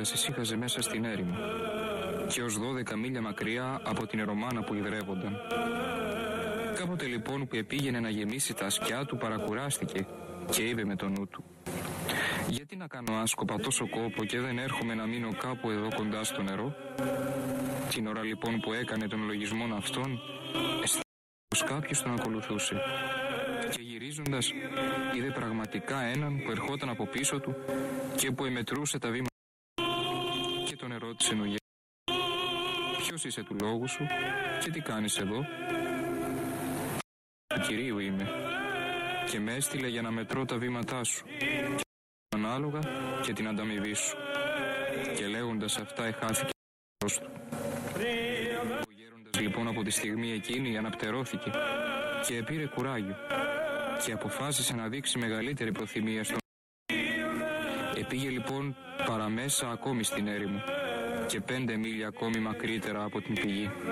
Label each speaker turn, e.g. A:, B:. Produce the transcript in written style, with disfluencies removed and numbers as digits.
A: μας ησύχαζε μέσα στην έρημο και ως 12 μίλια μακριά από την Ερομάνα που ιδρεύονταν. Κάποτε λοιπόν που επήγαινε να γεμίσει τα ασκιά του παρακουράστηκε και είπε με το νου του: «Γιατί να κάνω άσκοπα τόσο κόπο και δεν έρχομαι να μείνω κάπου εδώ κοντά στο νερό?» Την ώρα λοιπόν που έκανε τον λογισμόν αυτόν, αισθάνεται πως κάποιος τον ακολουθούσε και γυρίζοντας είδε πραγματικά έναν που ερχόταν από πίσω του και που εμετρούσε τα βήματα και τον ερώτησε νογέ: «Ποιος είσαι του λόγου σου και τι κάνεις εδώ?» «Του Κυρίου είμαι και με έστειλε για να μετρώ τα βήματά σου και ανάλογα και την ανταμοιβή σου». Και λέγοντας αυτά εχάθηκε ο του. Ο γέροντας λοιπόν από τη στιγμή εκείνη αναπτερώθηκε και επήρε κουράγιο και αποφάσισε να δείξει μεγαλύτερη προθυμία στον. Επήγε λοιπόν παραμέσα ακόμη στην έρημο και 5 μίλια ακόμη μακρύτερα από την πηγή.